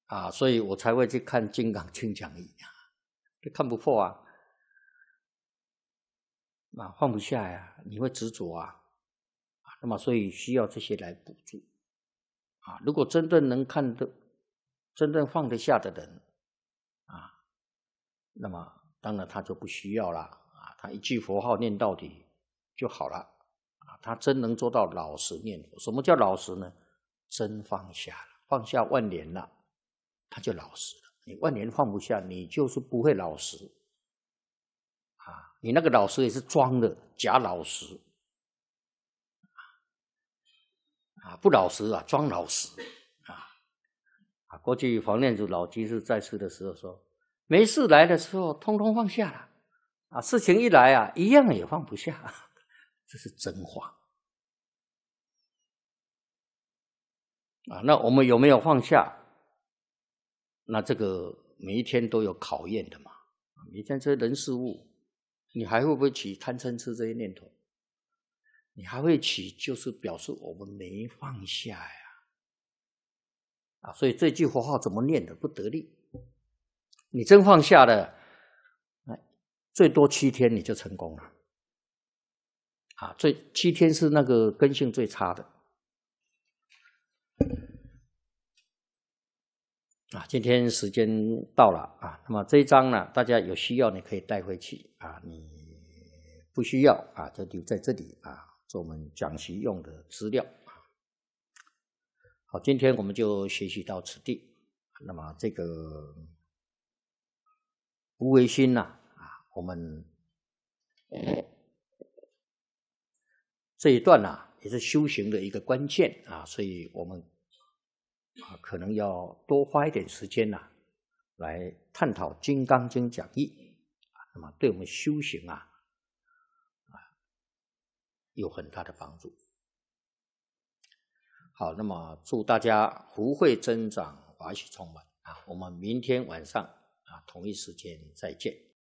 所以我才会去看《金刚经》讲义看不破放不下呀，你会执着那么所以需要这些来补助如果真正能看得、真正放得下的人那么当然他就不需要了他一句佛号念到底就好了他真能做到老实念佛。什么叫老实呢？真放下了，放下万年了，他就老实了。你万年放不下，你就是不会老实你那个老实也是装的，假老实不老实装老实过去黄念祖老居士在世的时候说，没事来的时候通通放下了事情一来一样也放不下这是真话那我们有没有放下？那这个每一天都有考验的嘛。每天这些人事物，你还会不会起贪嗔痴这些念头？你还会起，就是表示我们没放下呀。所以这句佛号怎么念的不得力？你真放下了，最多7天你就成功了。7天是那个根性最差的。今天时间到了那么这一章呢，大家有需要你可以带回去你不需要就留在这里做我们讲习用的资料。好，今天我们就学习到此地。那么这个无为心我们这一段也是修行的一个关键所以我们可能要多花一点时间来探讨《金刚经》讲义那么对我们修行有很大的帮助。好，那么祝大家福慧增长，法喜充满我们明天晚上同一时间再见。